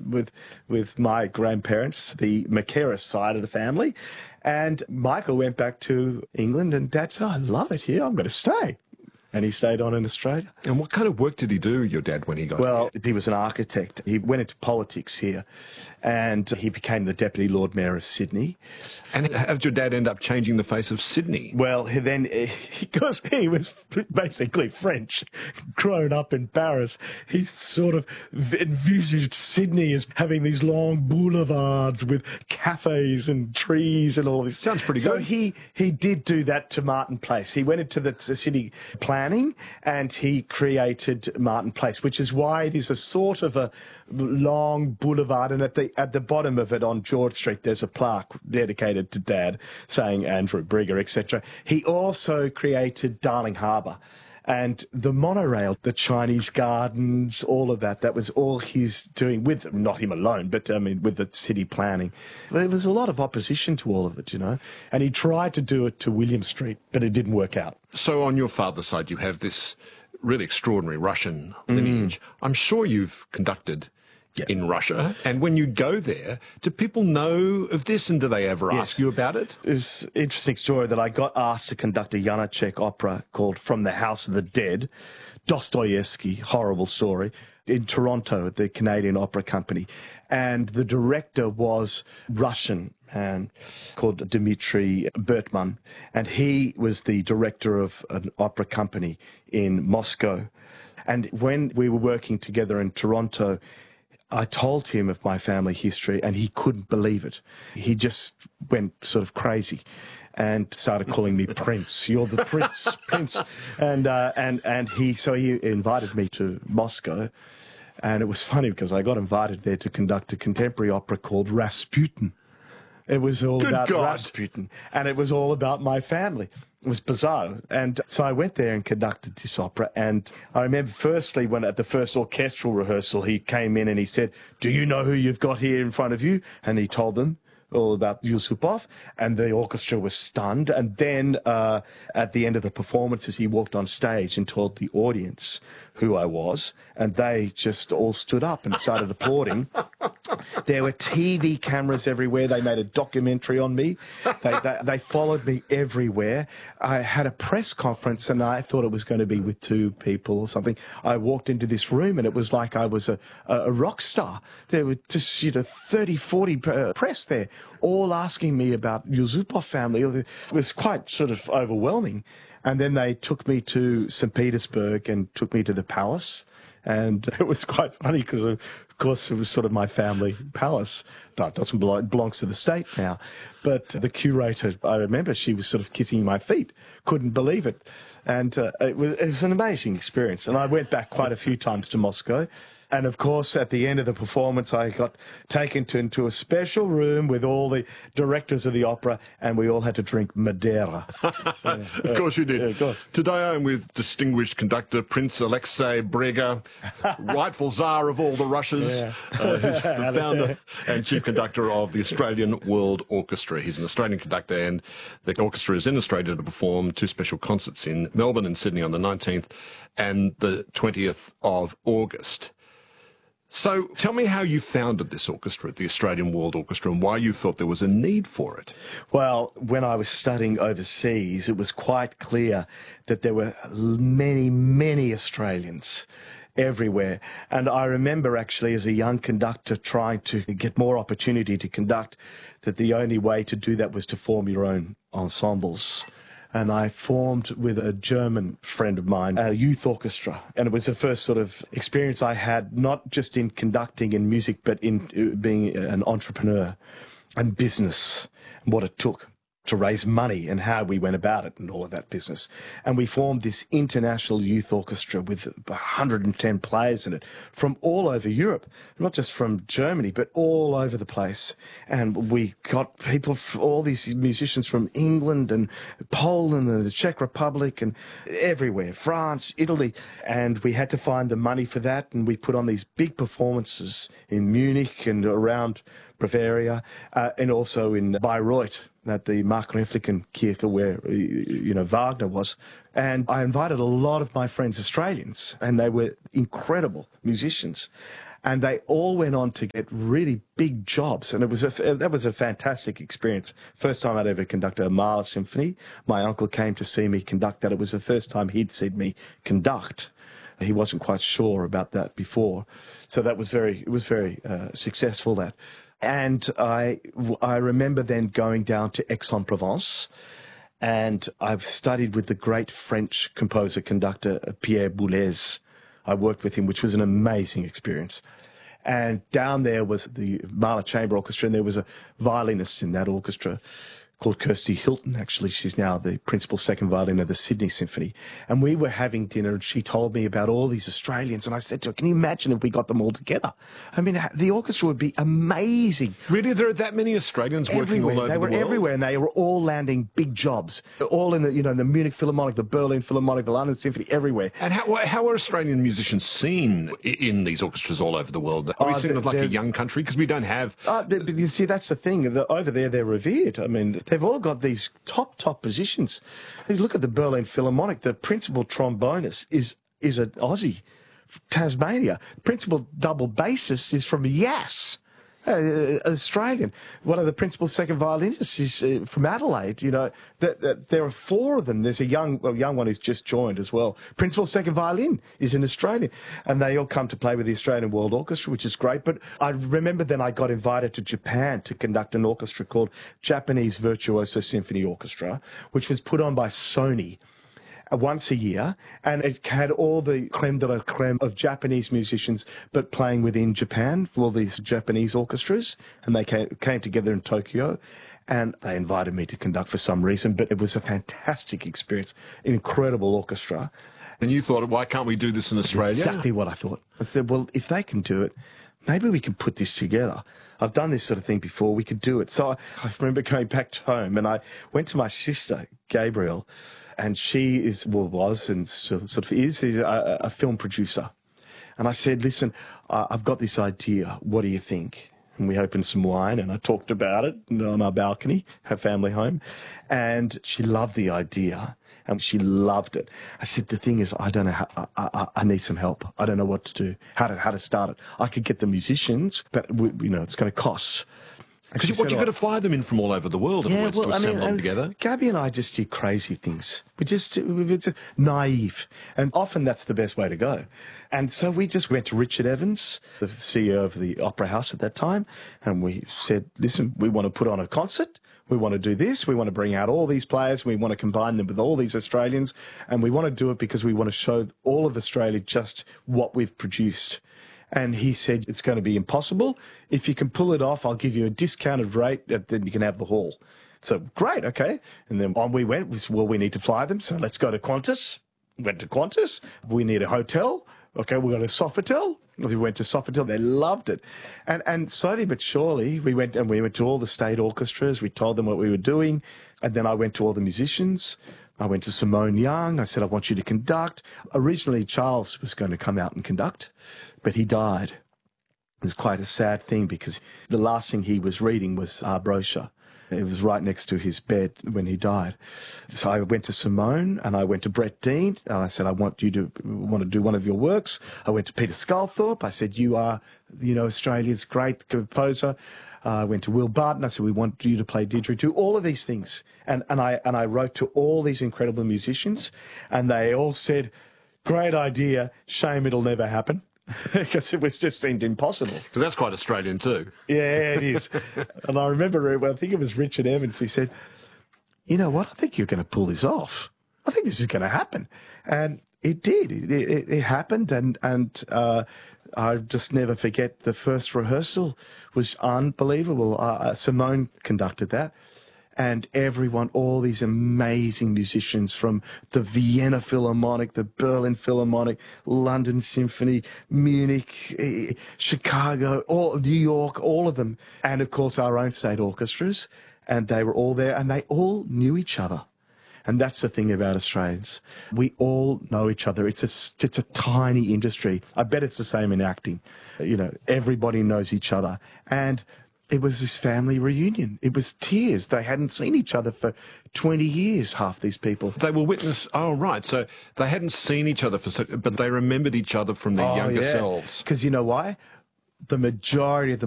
with my grandparents, the Macaris side of the family. And Michael went back to England, and Dad said, I love it here, I'm going to stay. And he stayed on in Australia. And what kind of work did he do, your dad, when he got here? Well, he was an architect. He went into politics here, and he became the Deputy Lord Mayor of Sydney. And how did your dad end up changing the face of Sydney? Well, then, because he was basically French, grown up in Paris, he sort of envisaged Sydney as having these long boulevards with cafes and trees and all this. Sounds pretty good. So he did do that to Martin Place. He went into the city planning, and he created Martin Place, which is why it is a sort of a long boulevard, and at the bottom of it on George Street there's a plaque dedicated to Dad saying Andrew Brigger, etc. He also created Darling Harbour and the monorail, the Chinese gardens, all of that. That was all he's doing, with, not him alone, but I mean with the city planning. There was a lot of opposition to all of it, you know, and he tried to do it to William Street, but it didn't work out. So on your father's side, you have this really extraordinary Russian lineage. I'm sure you've conducted in Russia. And when you go there, do people know of this, and do they ever ask you about it? It's an interesting story that I got asked to conduct a Janacek opera called From the House of the Dead, Dostoevsky, horrible story, in Toronto at the Canadian Opera Company. And the director was Russian man called Dmitry Bertman, and he was the director of an opera company in Moscow. And when we were working together in Toronto, I told him of my family history, and he couldn't believe it. He just went sort of crazy and started calling me Prince. You're the Prince, Prince. And he invited me to Moscow. And it was funny because I got invited there to conduct a contemporary opera called Rasputin. It was all about Rasputin, and it was all about my family. It was bizarre. And so I went there and conducted this opera. And I remember firstly, when at the first orchestral rehearsal, he came in and he said, do you know who you've got here in front of you? And he told them all about Yusupov, and the orchestra was stunned. And then at the end of the performances, he walked on stage and told the audience who I was, and they just all stood up and started applauding. There were TV cameras everywhere. They made a documentary on me. They followed me everywhere. I had a press conference, and I thought it was going to be with 2 people or something. I walked into this room, and it was like I was a rock star. There were just 30, 40 press there, all asking me about Yusupov family. It was quite sort of overwhelming. And then they took me to St. Petersburg and took me to the palace. And it was quite funny because, of course, it was sort of my family palace. No, it doesn't belong, it belongs to the state now. But the curator, I remember, she was sort of kissing my feet. Couldn't believe it. And it was an amazing experience. And I went back quite a few times to Moscow. And, of course, at the end of the performance, I got taken into a special room with all the directors of the opera, and we all had to drink Madeira. Of course you did. Yeah, of course. Today I'm with distinguished conductor Prince Alexei Brega, rightful czar of all the Russias, who's the founder and chief conductor of the Australian World Orchestra. He's an Australian conductor, and the orchestra is in Australia to perform 2 special concerts in Melbourne and Sydney on the 19th and the 20th of August. So tell me how you founded this orchestra, the Australian World Orchestra, and why you felt there was a need for it. Well, when I was studying overseas, it was quite clear that there were many, many Australians everywhere. And I remember actually as a young conductor trying to get more opportunity to conduct, that the only way to do that was to form your own ensembles. And I formed with a German friend of mine a youth orchestra. And it was the first sort of experience I had, not just in conducting in music, but in being an entrepreneur and business, and what it took to raise money and how we went about it and all of that business. And we formed this international youth orchestra with 110 players in it from all over Europe, not just from Germany, but all over the place. And we got people, all these musicians from England and Poland and the Czech Republic and everywhere, France, Italy. And we had to find the money for that. And we put on these big performances in Munich and around Bavaria, and also in Bayreuth, at the Markgräflichen-Kirche, where, Wagner was. And I invited a lot of my friends, Australians, and they were incredible musicians. And they all went on to get really big jobs. And that was a fantastic experience. First time I'd ever conducted a Mahler symphony. My uncle came to see me conduct that. It was the first time he'd seen me conduct. He wasn't quite sure about that before. So it was very successful, that. And I remember then going down to Aix-en-Provence, and I've studied with the great French composer conductor Pierre Boulez. I worked with him, which was an amazing experience. And down there was the Mahler Chamber Orchestra, and there was a violinist in that orchestra called Kirsty Hilton. Actually, she's now the principal second violin of the Sydney Symphony. And we were having dinner, and she told me about all these Australians. And I said to her, can you imagine if we got them all together? I mean, the orchestra would be amazing. Really? There are that many Australians working all over the world? They were everywhere, and they were all landing big jobs. All in the Munich Philharmonic, the Berlin Philharmonic, the London Symphony, everywhere. And how are Australian musicians seen in these orchestras all over the world? Are we seen as like a young country? Because we don't have... You see, that's the thing. Over there, they're revered. I mean, they've all got these top positions. You look at the Berlin Philharmonic, the principal trombonist is an Aussie, Tasmania. Principal double bassist is from Yass, Australian. One of the principal second violinists is from Adelaide. You know, there are four of them. There's a young one who's just joined as well. Principal second violin is an Australian, and they all come to play with the Australian World Orchestra, which is great. But I remember then I got invited to Japan to conduct an orchestra called Japanese Virtuoso Symphony Orchestra, which was put on by Sony once a year, and it had all the creme de la creme of Japanese musicians, but playing within Japan, all these Japanese orchestras, and they came together in Tokyo, and they invited me to conduct for some reason, but it was a fantastic experience, an incredible orchestra. And you thought, why can't we do this in Australia? Exactly what I thought. I said, well, if they can do it, maybe we can put this together. I've done this sort of thing before, we could do it. So I remember going back home, and I went to my sister, Gabrielle, and she was and sort of is a film producer. And I said, listen, I've got this idea. What do you think? And we opened some wine, and I talked about it on our balcony, her family home. And she loved the idea, and she loved it. I said, the thing is, I don't know how, I need some help. I don't know what to do, how to start it. I could get the musicians, but, it's going to cost. Because you've got to fly them in from all over the world if we to assemble them together. Gabby and I just did crazy things. It's naive. And often that's the best way to go. And so we just went to Richard Evans, the CEO of the Opera House at that time, and we said, listen, we want to put on a concert. We want to do this. We want to bring out all these players. We want to combine them with all these Australians. And we want to do it because we want to show all of Australia just what we've produced. And he said, it's going to be impossible. If you can pull it off, I'll give you a discounted rate, then you can have the hall. So, great, okay. And then on we went. We need to fly them, so let's go to Qantas. Went to Qantas. We need a hotel. Okay, we got a Sofitel. We went to Sofitel. They loved it. And slowly but surely, we went to all the state orchestras. We told them what we were doing. And then I went to all the musicians. I went to Simone Young. I said, I want you to conduct. Originally, Charles was going to come out and conduct, but he died. It was quite a sad thing because the last thing he was reading was our brochure. It was right next to his bed when he died. So I went to Simone and I went to Brett Dean and I said, I want you to do one of your works. I went to Peter Sculthorpe. I said, you are, Australia's great composer. I went to Will Barton. I said, we want you to play didgeridoo. All of these things. And I wrote to all these incredible musicians, and they all said, great idea. Shame it'll never happen. Because it just seemed impossible. Because that's quite Australian too. Yeah, it is. And I remember, I think it was Richard Evans, he said, you know what, I think you're going to pull this off. I think this is going to happen. And it did. It happened, and I just never forget the first rehearsal was unbelievable. Simone conducted that. And everyone, all these amazing musicians from the Vienna Philharmonic, the Berlin Philharmonic, London Symphony, Munich, Chicago, New York, all of them. And, of course, our own state orchestras. And they were all there, and they all knew each other. And that's the thing about Australians. We all know each other. It's a tiny industry. I bet it's the same in acting. Everybody knows each other. And it was this family reunion. It was tears. They hadn't seen each other for 20 years, half these people. They were so they hadn't seen each other but they remembered each other from their younger selves. Because you know why? the majority of the